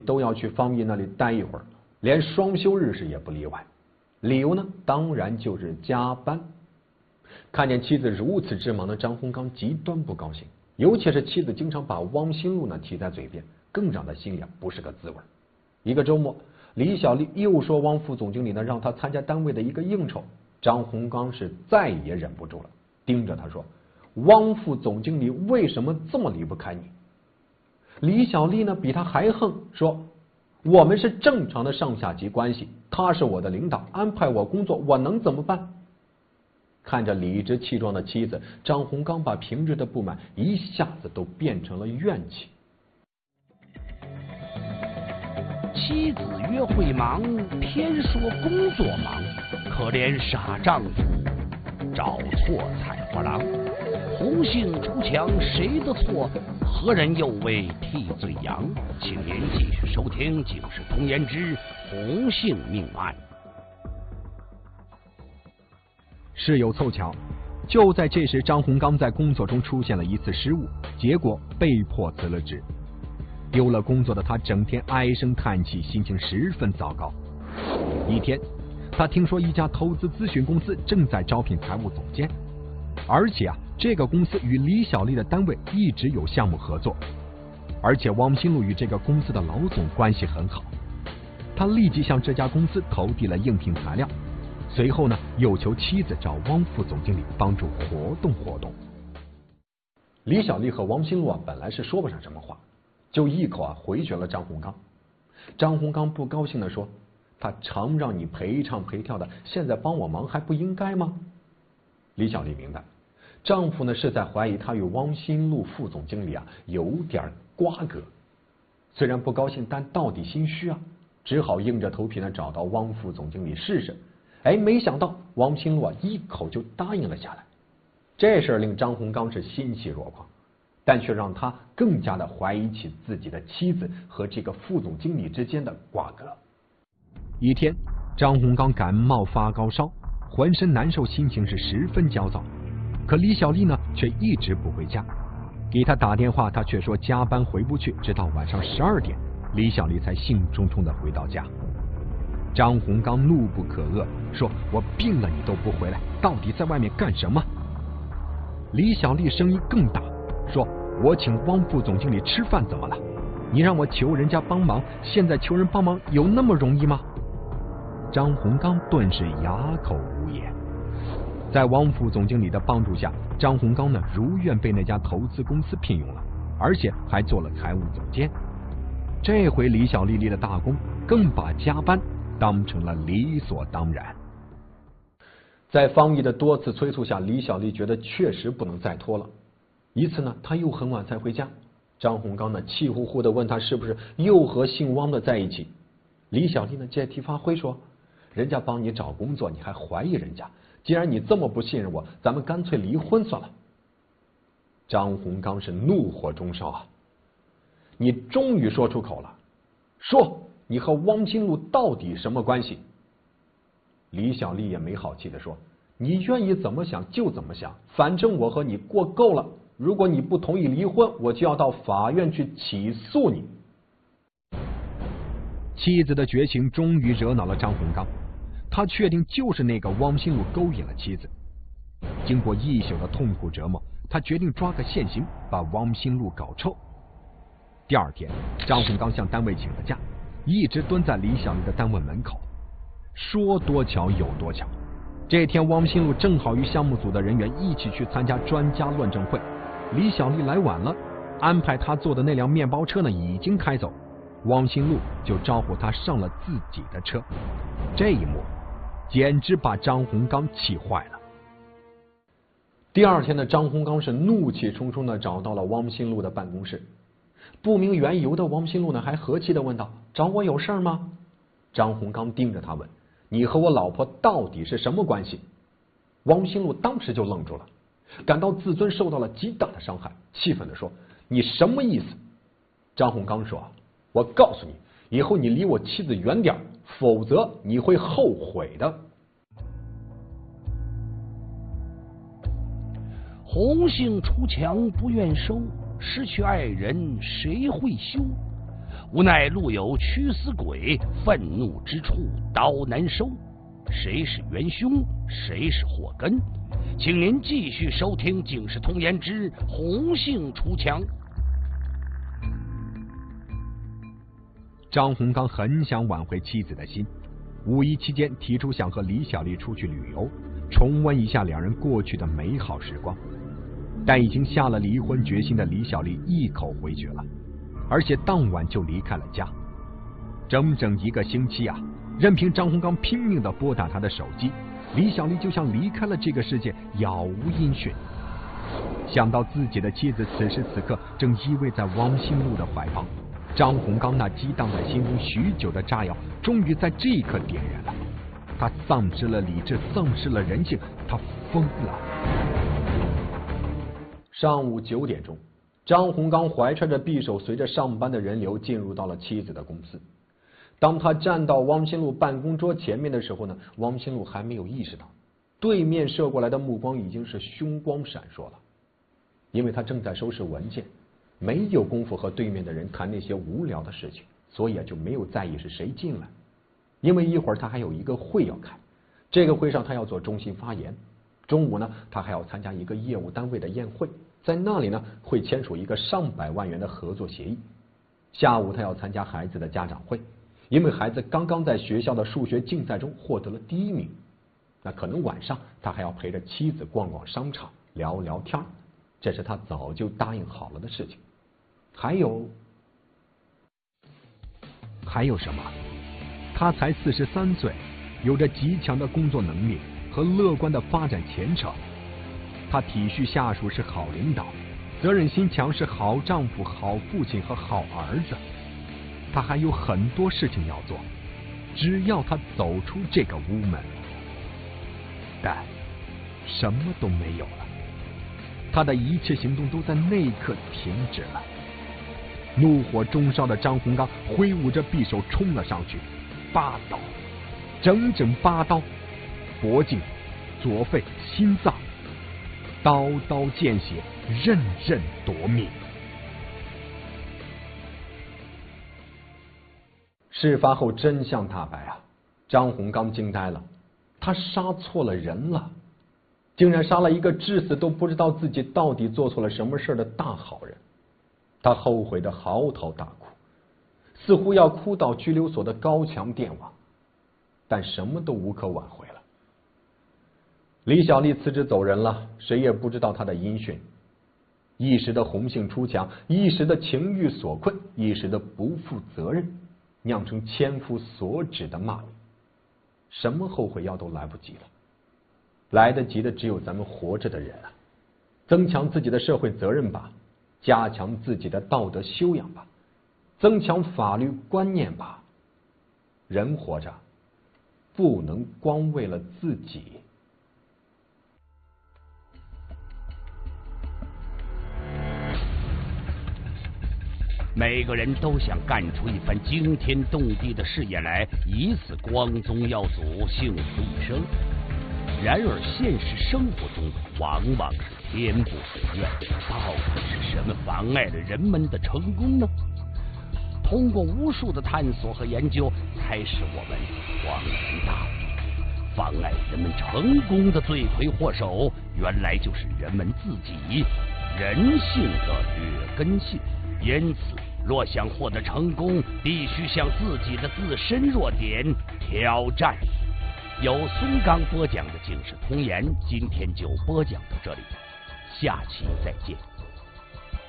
都要去方毅那里待一会儿，连双休日时也不例外。理由呢，当然就是加班。看见妻子如此之忙的张洪刚极端不高兴，尤其是妻子经常把汪新路呢提在嘴边，更让他心里不是个滋味。一个周末，李小丽又说汪副总经理呢让他参加单位的一个应酬，张洪刚是再也忍不住了，盯着他说：“汪副总经理为什么这么离不开你？”李小丽呢比他还横，说：“我们是正常的上下级关系，他是我的领导，安排我工作，我能怎么办？”看着理直气壮的妻子，张洪刚把平日的不满一下子都变成了怨气。 妻子约会忙，偏说工作忙，可怜傻丈夫找错采花郎。红杏出墙谁的错？何人又为替罪羊？请您继续收听《警世通言之红杏命案》。 事有凑巧，就在这时，张洪刚在工作中出现了一次失误，结果被迫辞了职。丢了工作的他整天唉声叹气，心情十分糟糕。一天，他听说一家投资咨询公司正在招聘财务总监，而且这个公司与李小丽的单位一直有项目合作，而且汪新路与这个公司的老总关系很好。他立即向这家公司投递了应聘材料，随后呢，又求妻子找汪副总经理帮助活动。李小丽和汪新路本来是说不上什么话，就一口回绝了张洪刚。张洪刚不高兴地说：“他常让你陪唱陪跳的，现在帮我忙还不应该吗？”李小丽明白，丈夫呢是在怀疑她与汪新路副总经理有点瓜葛。虽然不高兴，但到底心虚只好硬着头皮呢找到汪副总经理试试。没想到汪新路一口就答应了下来。这事令张洪刚是欣喜若狂，但却让他更加的怀疑起自己的妻子和这个副总经理之间的瓜葛。一天，张洪刚感冒发高烧，浑身难受，心情是十分焦躁。可李小丽呢却一直不回家，给他打电话，他却说加班回不去，直到晚上12点，李小丽才兴冲冲的回到家。张洪刚怒不可遏，说：“我病了你都不回来，到底在外面干什么？”李小丽声音更大，说：“我请汪副总经理吃饭怎么了？你让我求人家帮忙，现在求人帮忙有那么容易吗？”张洪刚顿时哑口无言。在汪副总经理的帮助下，张洪刚呢如愿被那家投资公司聘用了，而且还做了财务总监。这回李小丽立了大功，更把加班当成了理所当然。在方毅的多次催促下，李小丽觉得确实不能再拖了。一次呢，她又很晚才回家，张洪刚呢气呼呼的问她是不是又和姓汪的在一起。李小丽呢借题发挥说：“人家帮你找工作，你还怀疑人家？既然你这么不信任我，咱们干脆离婚算了。”张洪刚是怒火中烧你终于说出口了，说你和汪新路到底什么关系？李小丽也没好气的说：“你愿意怎么想就怎么想，反正我和你过够了，如果你不同意离婚，我就要到法院去起诉你。”妻子的绝情终于惹恼了张洪刚，他确定就是那个汪新路勾引了妻子。经过一宿的痛苦折磨，他决定抓个现行，把汪新路搞臭。第二天，张洪刚向单位请了假，一直蹲在李小丽的单位门口。说多巧有多巧，这天汪新路正好与项目组的人员一起去参加专家论证会，李小丽来晚了，安排他坐的那辆面包车呢已经开走，汪新路就招呼他上了自己的车。这一幕简直把张洪刚气坏了。第二天的张洪刚是怒气冲冲的找到了汪新路的办公室，不明缘由的汪新路呢还和气的问道：“找我有事吗？”张洪刚盯着他问：“你和我老婆到底是什么关系？”汪新路当时就愣住了，感到自尊受到了极大的伤害，气愤地说：“你什么意思？”张洪刚说：“我告诉你，以后你离我妻子远点，否则你会后悔的。” 红杏出墙不愿收，失去爱人谁会休？ 无奈路有屈死鬼，愤怒之处刀难收。谁是元凶，谁是祸根？请您继续收听《警世通言之红杏出墙》。 张洪刚很想挽回妻子的心，五一期间提出想和李小丽出去旅游，重温一下两人过去的美好时光。但已经下了离婚决心的李小丽一口回绝了，而且当晚就离开了家。整整1个星期啊，任凭张洪刚拼命地拨打他的手机，李小丽就像离开了这个世界，杳无音讯。想到自己的妻子此时此刻正依偎在汪新路的怀抱，张洪刚那激荡在心中许久的炸药终于在这一刻点燃了。他丧失了理智，丧失了人性，他疯了。上午9点钟，张洪刚怀揣着匕首，随着上班的人流进入到了妻子的公司。当他站到汪新路办公桌前面的时候呢，汪新路还没有意识到，对面射过来的目光已经是凶光闪烁了。因为他正在收拾文件，没有功夫和对面的人谈那些无聊的事情，所以就没有在意是谁进来。因为一会儿他还有一个会要开，这个会上他要做中心发言。中午呢，他还要参加一个业务单位的宴会，在那里呢会签署一个上百万元的合作协议。下午他要参加孩子的家长会，因为孩子刚刚在学校的数学竞赛中获得了第1名。那可能晚上他还要陪着妻子逛逛商场，聊聊天，这是他早就答应好了的事情。还有什么？他才43岁，有着极强的工作能力和乐观的发展前程。他体恤下属是好领导，责任心强是好丈夫、好父亲和好儿子。他还有很多事情要做，只要他走出这个屋门。但什么都没有了，他的一切行动都在那一刻停止了。怒火中烧的张洪刚挥舞着匕首冲了上去，8刀，整整8刀，脖颈、左肺、心脏，刀刀见血，刃刃夺命。事发后真相大白啊！张洪刚惊呆了，他杀错了人了，竟然杀了一个至死都不知道自己到底做错了什么事的大好人。他后悔的嚎啕大哭，似乎要哭到拘留所的高墙电网，但什么都无可挽回了。李小丽辞职走人了，谁也不知道她的音讯。一时的红杏出墙，一时的情欲所困，一时的不负责任，酿成千夫所指的骂名。什么后悔药都来不及了，来得及的只有咱们活着的人啊！增强自己的社会责任吧，加强自己的道德修养吧，增强法律观念吧。人活着不能光为了自己。 每个人都想干出一番惊天动地的事业来，以此光宗耀祖，幸福一生。然而现实生活中往往是天不遂愿，到底是什么妨碍了人们的成功呢？通过无数的探索和研究，才使我们恍然大悟，妨碍人们成功的罪魁祸首，原来就是人们自己，人性的劣根性。因此，若想获得成功，必须向自己的自身弱点挑战。由松冈播讲的《警世通言》，今天就播讲到这里，下期再见。